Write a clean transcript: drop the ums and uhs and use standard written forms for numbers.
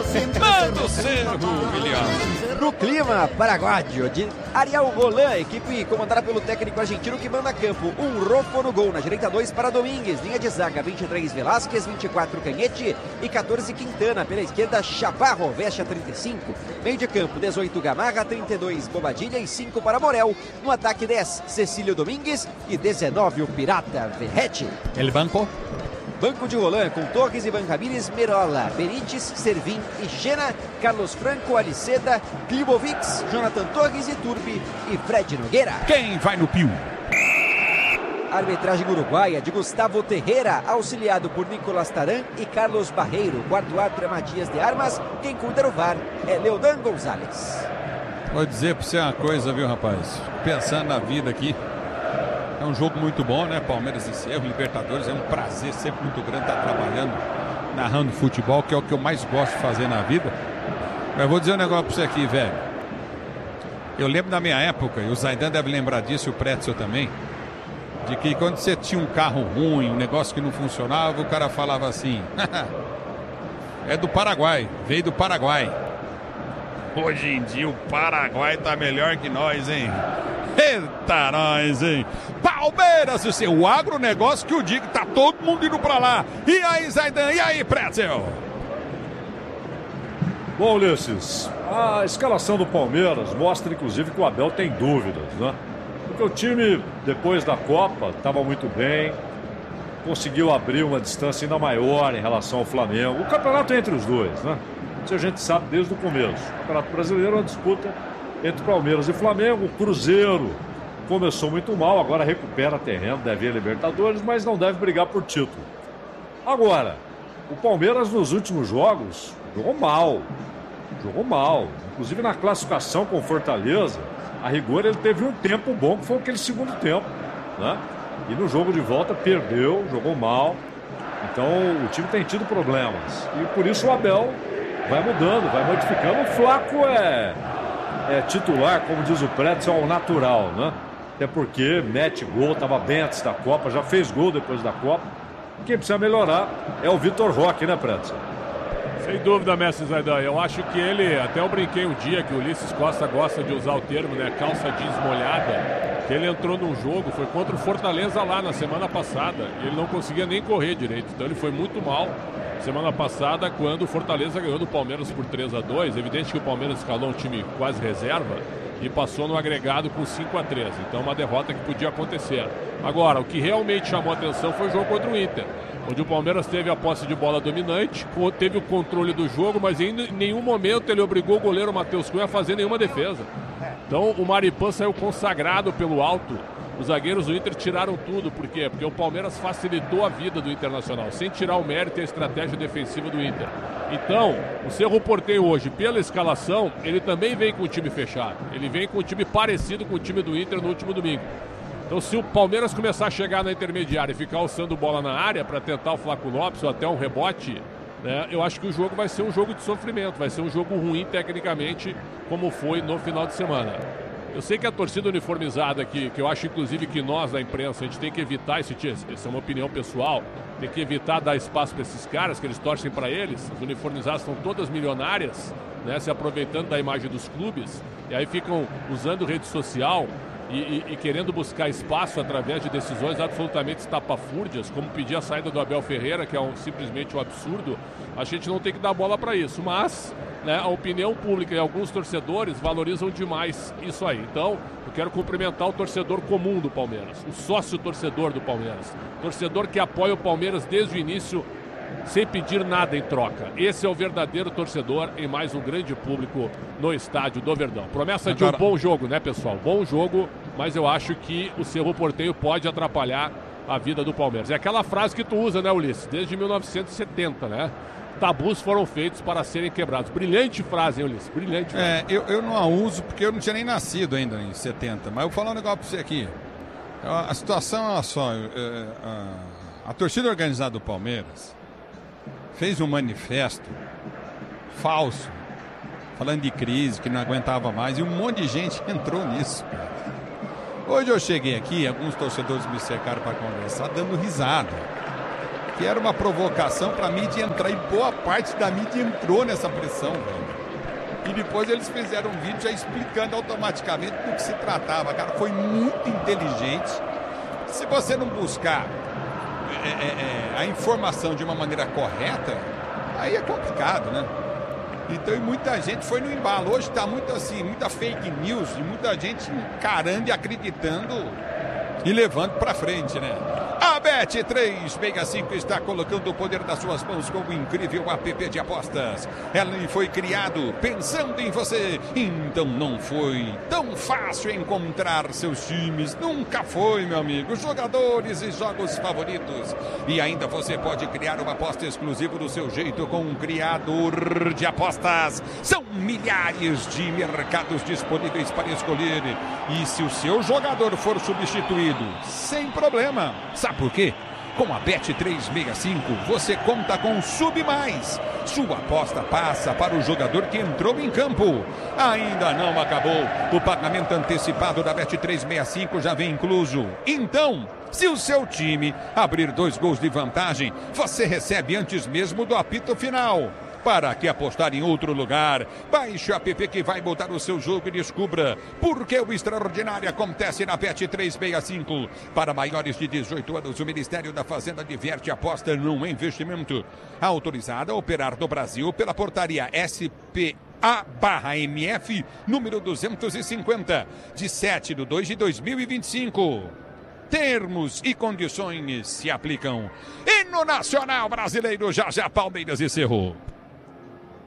Manda o Cerro, William. No clima paraguaio de Ariel Roland, equipe comandada pelo técnico argentino que manda a campo. Um Rofo no gol, na direita 2 para Domingues, linha de zaga 23 Velásquez, 24 Canhete e 14 Quintana. Pela esquerda Chaparro, veste a 35. Meio de campo 18 Gamarra, 32 Bobadilha e 5 para Morel. No ataque 10 Cecílio Domingues e 19 o Pirata Verrete. El banco. Banco de Roland com Torres, Ivan Ramírez, Merola, Benítez, Servin e Gena, Carlos Franco, Aliceda, Klibovics, Jonathan Torres e Turbi e Fred Nogueira. Quem vai no Pio? Arbitragem uruguaia de Gustavo Terreira, auxiliado por Nicolás Taran e Carlos Barreiro. Quarto árbitro é Matias de Armas, quem cuida do VAR é Leodan Gonzalez. Vou dizer pra você uma coisa, viu, rapaz? Pensando na vida aqui, é um jogo muito bom, né? Palmeiras e Cerro, Libertadores, é um prazer sempre muito grande estar trabalhando, narrando futebol, que é o que eu mais gosto de fazer na vida. Mas vou dizer um negócio pra você aqui, velho. Eu lembro da minha época, e o Zaidan deve lembrar disso, e o Pretzel também, de que quando você tinha um carro ruim, um negócio que não funcionava, o cara falava assim, é do Paraguai, veio do Paraguai. Hoje em dia o Paraguai tá melhor que nós, hein? Eita nós, hein? Palmeiras, o seu agronegócio que eu digo, tá todo mundo indo pra lá. E aí, Zaidan? E aí, Pretzel? Bom, Ulisses, a escalação do Palmeiras mostra, inclusive, que o Abel tem dúvidas, né? Porque o time, depois da Copa, estava muito bem, conseguiu abrir uma distância ainda maior em relação ao Flamengo. O campeonato é entre os dois, né? Isso a gente sabe desde o começo. O Campeonato Brasileiro é uma disputa entre Palmeiras e Flamengo. O Cruzeiro começou muito mal, agora recupera terreno, deve ir a Libertadores, mas não deve brigar por título. Agora, o Palmeiras nos últimos jogos jogou mal. Jogou mal. Inclusive na classificação com Fortaleza, a rigor ele teve um tempo bom, que foi aquele segundo tempo, né? E no jogo de volta perdeu, jogou mal. Então o time tem tido problemas. E por isso o Abel vai mudando, vai modificando. O Flaco é titular, como diz o Pretzel, ao natural, né? Até porque mete gol, estava bem antes da Copa, já fez gol depois da Copa. Quem precisa melhorar é o Vitor Roque, né, Pretzel? Sem dúvida, mestre Zaidan. Eu acho que ele, até eu brinquei um dia que o Ulisses Costa gosta de usar o termo, né, calça jeans molhada, que ele entrou num jogo, foi contra o Fortaleza lá na semana passada, e ele não conseguia nem correr direito, então ele foi muito mal semana passada, quando o Fortaleza ganhou do Palmeiras por 3-2. Evidente que o Palmeiras escalou um time quase reserva e passou no agregado com 5-3. Então uma derrota que podia acontecer. Agora, o que realmente chamou a atenção foi o jogo contra o Inter, onde o Palmeiras teve a posse de bola dominante, teve o controle do jogo, mas em nenhum momento ele obrigou o goleiro Matheus Cunha a fazer nenhuma defesa. Então o Maripan saiu consagrado pelo alto. Os zagueiros do Inter tiraram tudo. Por quê? Porque o Palmeiras facilitou a vida do Internacional, sem tirar o mérito e a estratégia defensiva do Inter. Então, o Cerro Porteño hoje, pela escalação, ele também vem com o time fechado. Ele vem com um time parecido com o time do Inter no último domingo. Então, se o Palmeiras começar a chegar na intermediária e ficar alçando bola na área para tentar o Flaco Lopes ou até um rebote, né, eu acho que o jogo vai ser um jogo de sofrimento, vai ser um jogo ruim tecnicamente, como foi no final de semana. Eu sei que a torcida uniformizada aqui, que eu acho inclusive que nós da imprensa, a gente tem que evitar essa é uma opinião pessoal, tem que evitar dar espaço para esses caras, que eles torcem para eles. As uniformizadas são todas milionárias, né, se aproveitando da imagem dos clubes, e aí ficam usando rede social e querendo buscar espaço através de decisões absolutamente estapafúrdias, como pedir a saída do Abel Ferreira, que é simplesmente um absurdo. A gente não tem que dar bola para isso, mas, né, a opinião pública e alguns torcedores valorizam demais isso aí. Então, eu quero cumprimentar o torcedor comum do Palmeiras, o sócio-torcedor do Palmeiras, torcedor que apoia o Palmeiras desde o início, sem pedir nada em troca. Esse é o verdadeiro torcedor em mais um grande público no estádio do Verdão. Promessa de um bom jogo, né, pessoal? Bom jogo, mas eu acho que o Cerro Porteño pode atrapalhar a vida do Palmeiras. É aquela frase que tu usa, né, Ulisses? Desde 1970, né? Tabus foram feitos para serem quebrados. Brilhante frase, hein, Ulisses? Brilhante frase. Eu não a uso porque eu não tinha nem nascido ainda em 70. Mas eu vou falar um negócio para você aqui. A situação é só. A torcida organizada do Palmeiras fez um manifesto falso, falando de crise, que não aguentava mais, e um monte de gente entrou nisso, cara. Hoje eu cheguei aqui, alguns torcedores me cercaram para conversar, dando risada. que era uma provocação para a mídia entrar, e boa parte da mídia entrou nessa pressão, velho. E depois eles fizeram um vídeo já explicando automaticamente do que se tratava, cara. Foi muito inteligente. Se você não buscar a informação de uma maneira correta, aí é complicado, né? Então, e muita gente foi no embalo. Hoje está muito assim, muita fake news, e muita gente encarando e acreditando e levando para frente, né? A Bet365 está colocando o poder das suas mãos com o incrível app de apostas. Ela foi criado pensando em você, então não foi tão fácil encontrar seus times. Nunca foi, meu amigo. Jogadores e jogos favoritos. E ainda você pode criar uma aposta exclusiva do seu jeito com um criador de apostas. São milhares de mercados disponíveis para escolher. E se o seu jogador for substituído, sem problema. Sabe por quê? Com a Bet365 você conta com Sub Mais. Sua aposta passa para o jogador que entrou em campo. Ainda não acabou. O pagamento antecipado da Bet365 já vem incluso. Então, se o seu time abrir 2 gols de vantagem, você recebe antes mesmo do apito final. Para que apostar em outro lugar? Baixe o app que vai mudar o seu jogo e descubra por que o extraordinário acontece na Bet365. Para maiores de 18 anos, o Ministério da Fazenda diverte a aposta num investimento. Autorizada a operar no Brasil pela portaria SPA/MF número 250, de 7/2/2025. Termos e condições se aplicam. E no Nacional Brasileiro, já Palmeiras e Cerro.